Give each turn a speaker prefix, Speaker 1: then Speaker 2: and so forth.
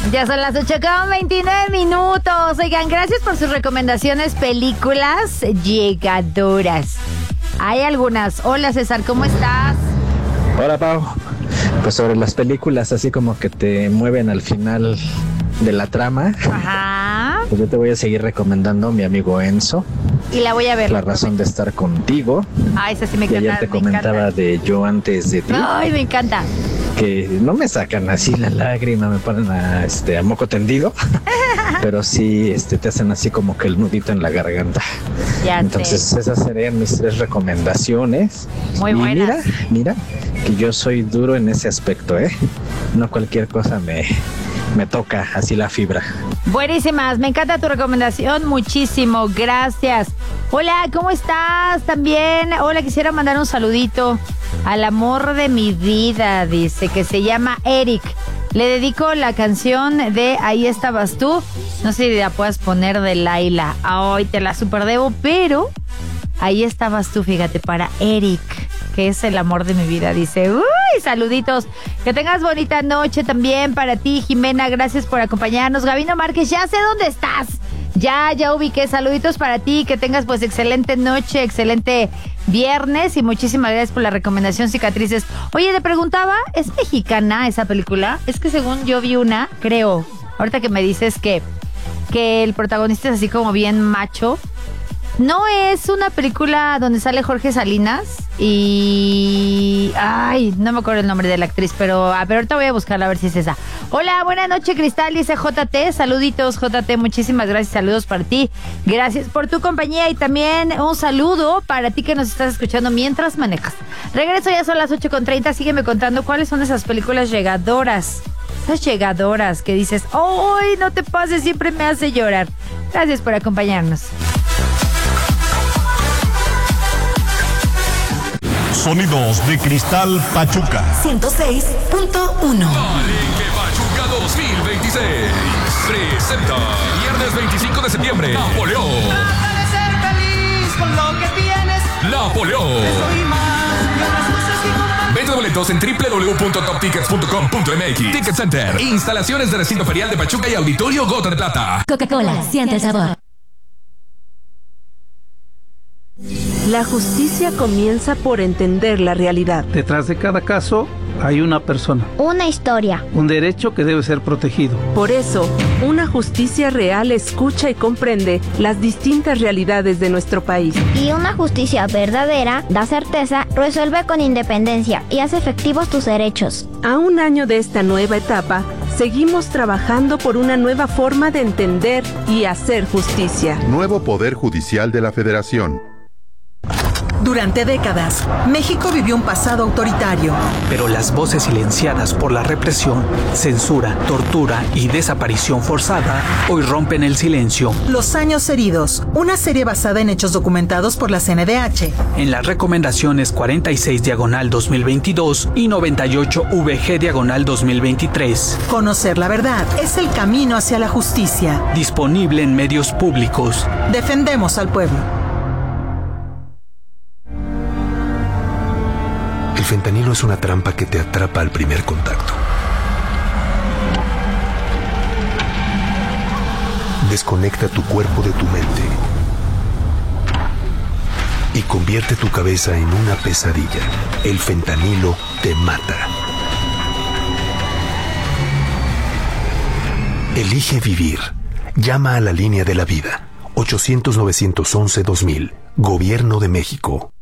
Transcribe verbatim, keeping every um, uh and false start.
Speaker 1: Ya son las ocho con veintinueve minutos. Oigan, gracias por sus recomendaciones, películas llegadoras. Hay algunas. Hola, César, ¿cómo estás?
Speaker 2: Hola, Pau. Pues sobre las películas así como que te mueven al final de la trama.
Speaker 1: Ajá.
Speaker 2: Pues yo te voy a seguir recomendando mi amigo Enzo.
Speaker 1: Y la voy a ver.
Speaker 2: La razón de estar contigo.
Speaker 1: Ah, esa sí me
Speaker 2: y
Speaker 1: encanta.
Speaker 2: ayer te comentaba
Speaker 1: encanta.
Speaker 2: de Yo antes de ti.
Speaker 1: Ay, me encanta.
Speaker 2: Que no me sacan así la lágrima, me ponen a, este, a moco tendido, pero sí este, te hacen así como que el nudito en la garganta.
Speaker 1: Ya
Speaker 2: Entonces
Speaker 1: sé.
Speaker 2: esas serían mis tres recomendaciones.
Speaker 1: Muy
Speaker 2: y
Speaker 1: buenas.
Speaker 2: mira, mira, que yo soy duro en ese aspecto, ¿eh? No cualquier cosa me, me toca así la fibra.
Speaker 1: Buenísimas, me encanta tu recomendación, muchísimo, gracias. Hola, ¿cómo estás? También, hola, quisiera mandar un saludito al amor de mi vida, dice, que se llama Eric. Le dedico la canción de Ahí estabas tú. No sé si la puedas poner de Laila. Ay, te la superdebo, pero ahí estabas tú, fíjate, para Eric, que es el amor de mi vida. Dice, uy, saluditos. Que tengas bonita noche también para ti, Jimena. Gracias por acompañarnos. Gabino Márquez, ya sé dónde estás. Ya, ya ubiqué. Saluditos para ti. Que tengas pues excelente noche, excelente viernes. Y muchísimas gracias por la recomendación, Cicatrices. Oye, te preguntaba, ¿es mexicana esa película? Es que según yo vi una, creo, ahorita que me dices que, que el protagonista es así como bien macho. ¿No es una película donde sale Jorge Salinas? Y... ay, no me acuerdo el nombre de la actriz, pero a ver, ahorita voy a buscarla a ver si es esa. Hola, buenas noches, Cristal, dice J T. Saluditos, J T, muchísimas gracias, saludos para ti. Gracias por tu compañía y también un saludo para ti que nos estás escuchando mientras manejas. Regreso, ya son las ocho con treinta, sígueme contando cuáles son esas películas llegadoras. Esas llegadoras que dices, ¡ay, no te pases, siempre me hace llorar! Gracias por acompañarnos.
Speaker 3: Sonidos de Cristal Pachuca.
Speaker 4: ciento seis punto uno.
Speaker 5: Palenque Pachuca dos mil veintiséis. Presenta viernes veinticinco de septiembre. Napoleón.
Speaker 6: Trata de ser feliz con lo que tienes.
Speaker 5: Napoleón.
Speaker 6: Soy más que las cosas que comparto.
Speaker 5: Venta de boletos en doble u doble u doble u punto top tickets punto com punto m x. Ticket Center. Instalaciones de recinto ferial de Pachuca y Auditorio Gota de Plata.
Speaker 4: Coca-Cola, siente el sabor.
Speaker 7: La justicia comienza por entender la realidad.
Speaker 8: Detrás de cada caso hay una persona,
Speaker 9: una historia,
Speaker 8: un derecho que debe ser protegido.
Speaker 7: Por eso, una justicia real escucha y comprende las distintas realidades de nuestro país.
Speaker 9: Y una justicia verdadera da certeza, resuelve con independencia y hace efectivos tus derechos.
Speaker 7: A un año de esta nueva etapa, seguimos trabajando por una nueva forma de entender y hacer justicia.
Speaker 10: Nuevo Poder Judicial de la Federación.
Speaker 11: Durante décadas, México vivió un pasado autoritario.
Speaker 12: Pero las voces silenciadas por la represión, censura, tortura y desaparición forzada hoy rompen el silencio.
Speaker 11: Los años heridos, una serie basada en hechos documentados por la C N D H.
Speaker 12: En las recomendaciones cuarenta y seis diagonal dos mil veintidós y noventa y ocho V G diagonal dos mil veintitrés.
Speaker 11: Conocer la verdad es el camino hacia la justicia.
Speaker 12: Disponible en medios públicos.
Speaker 11: Defendemos al pueblo.
Speaker 13: El fentanilo es una trampa que te atrapa al primer contacto. Desconecta tu cuerpo de tu mente y convierte tu cabeza en una pesadilla. El fentanilo te mata. Elige vivir. Llama a la línea de la vida. ochocientos, novecientos once, dos mil. Gobierno de México.